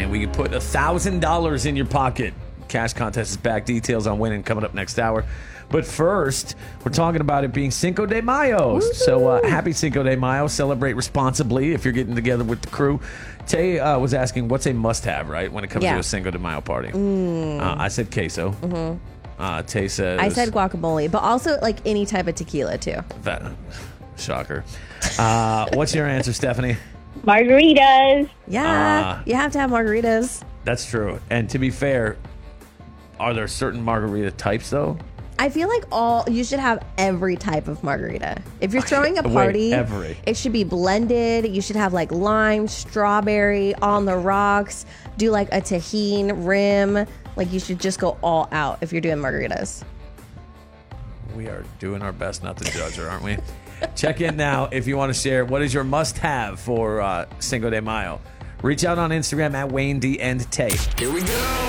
and we can put $1,000 in your pocket. Cash contest is back. Details on winning coming up next hour. But first, we're talking about it being Cinco de Mayo. Woo-hoo. So happy Cinco de Mayo. Celebrate responsibly if you're getting together with the crew. Tay was asking, what's a must-have, right, when it comes to a Cinco de Mayo party? I said queso. Mm-hmm. Tay says... I said guacamole, but also like any type of tequila, too. That, shocker. What's your answer, Stephanie? Margaritas. Yeah, you have to have margaritas. That's true. And to be fair, are there certain margarita types, though? I feel like you should have every type of margarita. If you're throwing a party, it should be blended. You should have like lime, strawberry, on the rocks. Do like a tahini rim. Like you should just go all out if you're doing margaritas. We are doing our best not to judge her, aren't we? Check in now if you want to share what is your must-have for Cinco de Mayo. Reach out on Instagram at Wayne D and Tay. Here we go.